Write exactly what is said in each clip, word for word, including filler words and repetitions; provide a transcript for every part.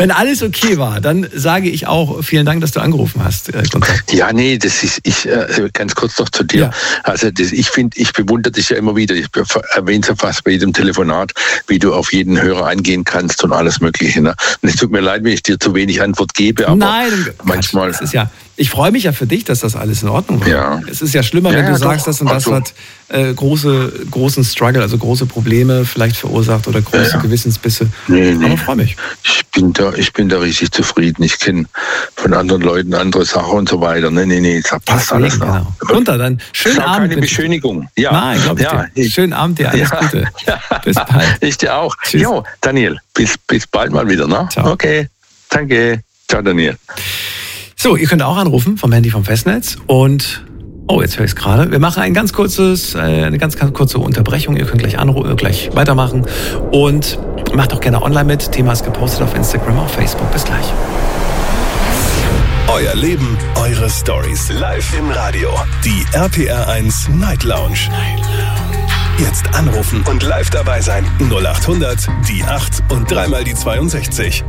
Wenn alles okay war, dann sage ich auch vielen Dank, dass du angerufen hast, äh, Gunther. Ja, nee, das ist, ich, äh, ganz kurz noch zu dir. Ja. Also, das, ich finde, ich bewundere dich ja immer wieder. Ich erwähne es ja fast bei jedem Telefonat, wie du auf jeden Hörer eingehen kannst und alles Mögliche. Ne? Und es tut mir leid, wenn ich dir zu wenig Antwort gebe, aber Nein, manchmal. Das ist ja, ich freue mich ja für dich, dass das alles in Ordnung war. Ja. Es ist ja schlimmer, ja, wenn du ja, sagst, doch. dass und das so. hat äh, große, großen Struggle, also große Probleme vielleicht verursacht oder große ja, ja. Gewissensbisse. Nee, nee. Aber ich freue mich. Ich bin da, ich bin da richtig zufrieden. Ich kenne von anderen Leuten andere Sachen und so weiter. Nee, nee, nee, das passt alles noch. Genau. Gunther, dann schönen das ist Abend. Keine Beschönigung. Ja. Nein, glaube ich ja, dir. Schönen Abend dir, alles ja. Gute. Bis bald. Ich dir auch. Tschüss. Jo, Daniel, bis, bis bald mal wieder. Ne? Ciao. Okay, danke. Ciao, Daniel. So, ihr könnt auch anrufen vom Handy vom Festnetz und oh, jetzt höre ich es gerade. Wir machen ein ganz kurzes, eine ganz, ganz kurze Unterbrechung. Ihr könnt gleich anrufen, gleich weitermachen und macht auch gerne online mit. Thema ist gepostet auf Instagram, auf Facebook. Bis gleich. Euer Leben, eure Stories. Live im Radio. Die R P R eins Night Lounge. Jetzt anrufen und live dabei sein. null acht hundert, die acht und dreimal die zweiundsechzig.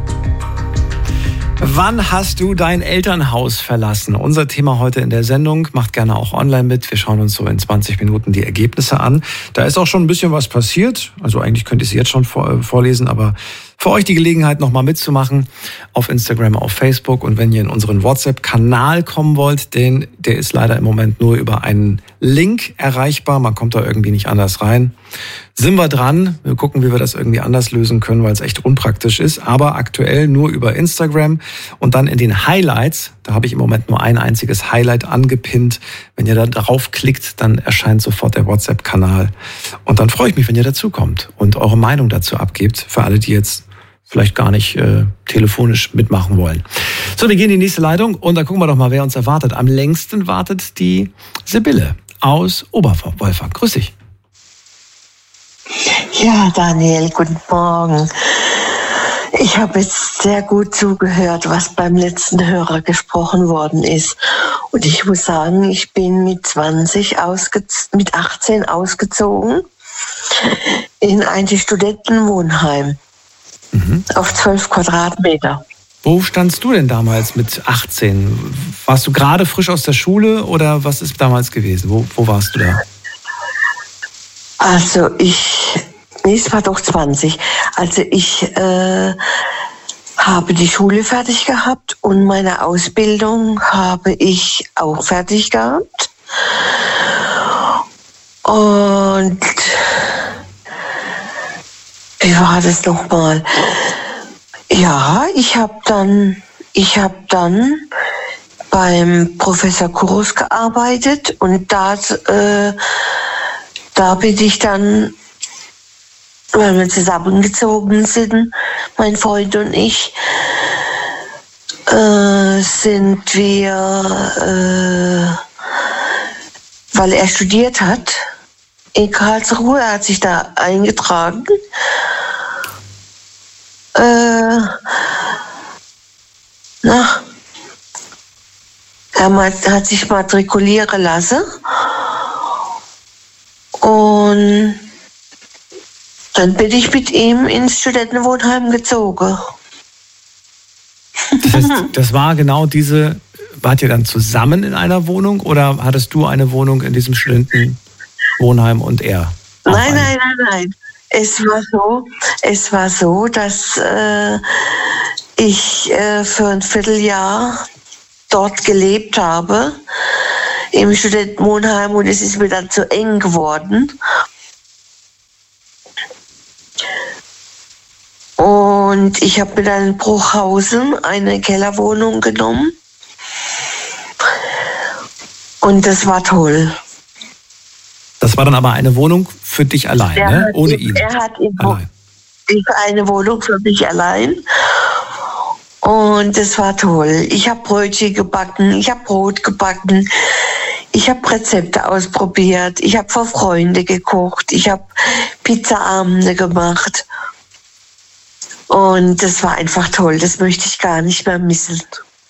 Wann hast du dein Elternhaus verlassen? Unser Thema heute in der Sendung. Macht gerne auch online mit. Wir schauen uns so in zwanzig Minuten die Ergebnisse an. Da ist auch schon ein bisschen was passiert. Also eigentlich könnte ich sie jetzt schon vorlesen, aber für euch die Gelegenheit, nochmal mitzumachen auf Instagram, auf Facebook. Und wenn ihr in unseren WhatsApp-Kanal kommen wollt, denn der ist leider im Moment nur über einen Link erreichbar. Man kommt da irgendwie nicht anders rein. Sind wir dran. Wir gucken, wie wir das irgendwie anders lösen können, weil es echt unpraktisch ist. Aber aktuell nur über Instagram und dann in den Highlights. Da habe ich im Moment nur ein einziges Highlight angepinnt. Wenn ihr da drauf klickt, dann erscheint sofort der WhatsApp-Kanal. Und dann freue ich mich, wenn ihr dazukommt und eure Meinung dazu abgebt. Für alle, die jetzt vielleicht gar nicht äh, telefonisch mitmachen wollen. So, wir gehen in die nächste Leitung und dann gucken wir doch mal, wer uns erwartet. Am längsten wartet die Sibylle aus Oberwolfach. Grüß dich. Ja, Daniel, guten Morgen. Ich habe jetzt sehr gut zugehört, was beim letzten Hörer gesprochen worden ist. Und ich muss sagen, ich bin mit zwanzig ausgez- mit achtzehn ausgezogen in ein Studentenwohnheim. Mhm. Auf zwölf Quadratmeter. Wo standst du denn damals mit achtzehn? Warst du gerade frisch aus der Schule oder was ist damals gewesen? Wo, wo warst du da? Also ich, nee, es war doch zwanzig. Also ich äh, habe die Schule fertig gehabt und meine Ausbildung habe ich auch fertig gehabt. Und wie war das nochmal? Ja, ich habe dann, ich habe dann beim Professor Kurus gearbeitet und da, äh, da bin ich dann, weil wir zusammengezogen sind, mein Freund und ich, äh, sind wir, äh, weil er studiert hat in Karlsruhe, er hat sich da eingetragen. Äh, na, er hat sich matrikulieren lassen und dann bin ich mit ihm ins Studentenwohnheim gezogen. Das heißt, das war genau diese, wart ihr dann zusammen in einer Wohnung oder hattest du eine Wohnung in diesem Studentenwohnheim und er? Nein, nein, nein, nein. Es war so, es war so, dass äh, ich äh, für ein Vierteljahr dort gelebt habe im Studentenwohnheim und es ist mir dann zu eng geworden. Und ich habe mir dann in Bruchhausen eine Kellerwohnung genommen und das war toll. Das war dann aber eine Wohnung für dich allein, er ne? Hat, Ohne ihn. Er hat allein. eine Wohnung für mich allein. Und das war toll. Ich habe Brötchen gebacken, ich habe Brot gebacken, ich habe Rezepte ausprobiert, ich habe für Freunde gekocht, ich habe Pizzaabende gemacht. Und das war einfach toll. Das möchte ich gar nicht mehr missen.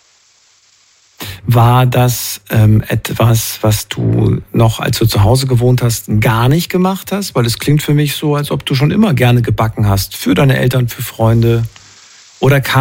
War das ähm, etwas, was du noch, als du zu Hause gewohnt hast, gar nicht gemacht hast? Weil es klingt für mich so, als ob du schon immer gerne gebacken hast. Für deine Eltern, für Freunde. Oder kam